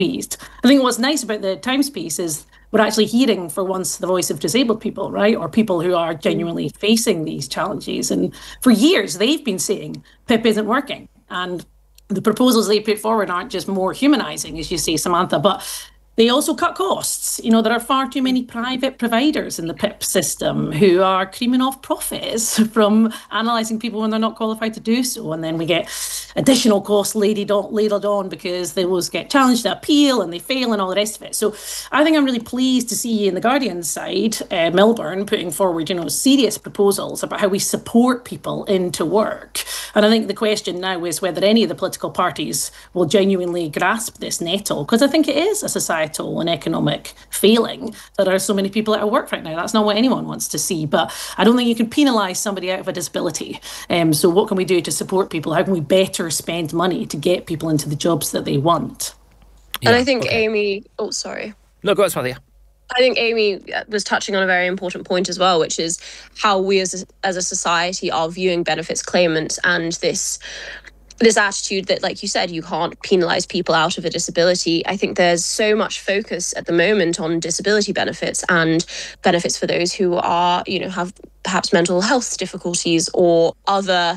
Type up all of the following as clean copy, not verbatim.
piece. I think what's nice about the Times piece is we're actually hearing for once the voice of disabled people, right? Or people who are genuinely facing these challenges. And for years, they've been saying PIP isn't working. And the proposals they put forward aren't just more humanizing, as you say, Samantha, but they also cut costs. There are far too many private providers in the PIP system who are creaming off profits from analysing people when they're not qualified to do so. And then we get additional costs ladled on because those get challenged to appeal and they fail and all the rest of it. So I think I'm really pleased to see in the Guardian side, Milburn putting forward, serious proposals about how we support people into work. And I think the question now is whether any of the political parties will genuinely grasp this nettle, because I think it is a societal and economic failing that there are so many people out of work right now. That's not what anyone wants to see. But I don't think you can penalise somebody out of a disability. So what can we do to support people? How can we better spend money to get people into the jobs that they want? And I think Amy... Oh, sorry. No, go on, Samantha. I think Amy was touching on a very important point as well, which is how we as a society are viewing benefits claimants and this attitude that, like you said, you can't penalise people out of a disability. I think there's so much focus at the moment on disability benefits and benefits for those who are, have perhaps mental health difficulties or other,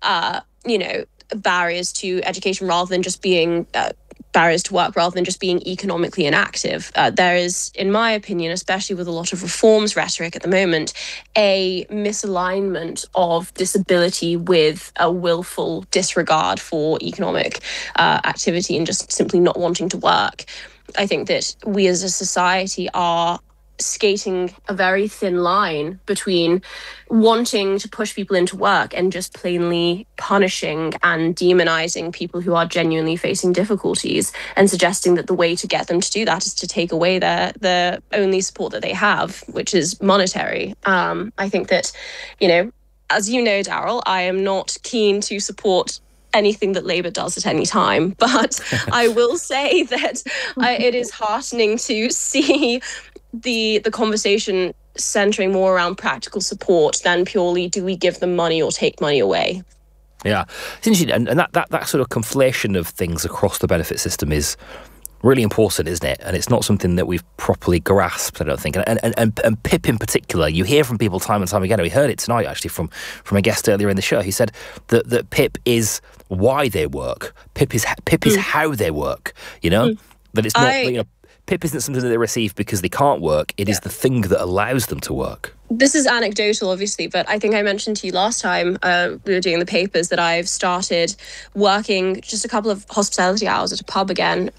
barriers to education rather than just being barriers to work rather than just being economically inactive. There is, in my opinion, especially with a lot of reforms rhetoric at the moment, a misalignment of disability with a willful disregard for economic activity and just simply not wanting to work. I think that we as a society are skating a very thin line between wanting to push people into work and just plainly punishing and demonizing people who are genuinely facing difficulties and suggesting that the way to get them to do that is to take away the only support that they have, which is monetary. I think that, as you know, Daryl, I am not keen to support anything that Labour does at any time, but I will say that it is heartening to see the conversation centering more around practical support than purely do we give them money or take money away. Yeah, it's interesting, and that sort of conflation of things across the benefit system is really important, isn't it? And it's not something that we've properly grasped, I don't think. And PIP in particular, you hear from people time and time again. We heard it tonight, actually, from a guest earlier in the show. He said that PIP is why they work. PIP is how they work. That it's not. PIP isn't something that they receive because they can't work. It is the thing that allows them to work. This is anecdotal, obviously, but I think I mentioned to you last time we were doing the papers that I've started working just a couple of hospitality hours at a pub again.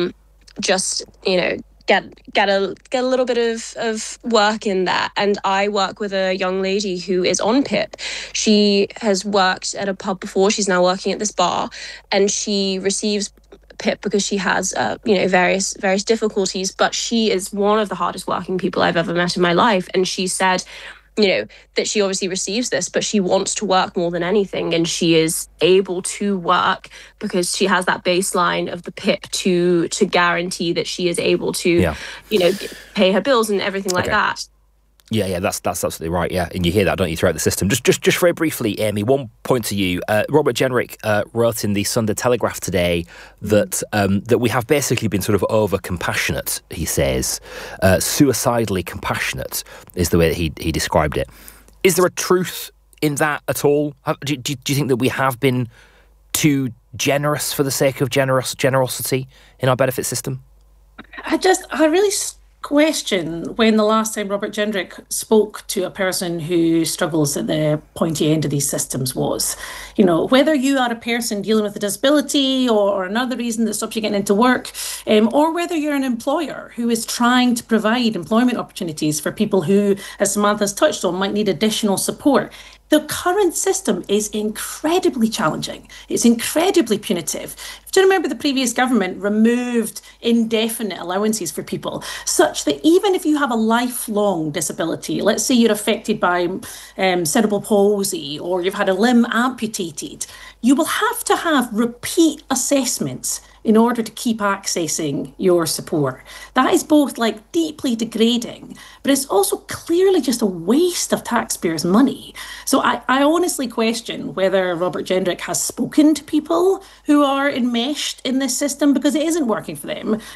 Get a little bit of work in there. And I work with a young lady who is on PIP. She has worked at a pub before. She's now working at this bar, and she receives PIP because she has various difficulties, but she is one of the hardest working people I've ever met in my life. And she said that she obviously receives this, but she wants to work more than anything, and she is able to work because she has that baseline of the PIP to guarantee that she is able to pay her bills and everything like that. Yeah, that's absolutely right. Yeah, and you hear that, don't you, throughout the system? Just very briefly, Amy, one point to you. Robert Jenrick wrote in the Sunday Telegraph today that we have basically been sort of over compassionate. He says, suicidally compassionate is the way that he described it. Is there a truth in that at all? Do you think that we have been too generous for the sake of generosity in our benefit system? I really question when the last time Robert Jenrick spoke to a person who struggles at the pointy end of these systems was. Whether you are a person dealing with a disability or another reason that stops you getting into work, or whether you're an employer who is trying to provide employment opportunities for people who, as Samantha's touched on, might need additional support. The current system is incredibly challenging. It's incredibly punitive. Do you remember the previous government removed indefinite allowances for people, such that even if you have a lifelong disability, let's say you're affected by cerebral palsy or you've had a limb amputated, you will have to have repeat assessments in order to keep accessing your support. That is both like deeply degrading, but it's also clearly just a waste of taxpayers' money. So I honestly question whether Robert Jendrick has spoken to people who are enmeshed in this system, because it isn't working for them.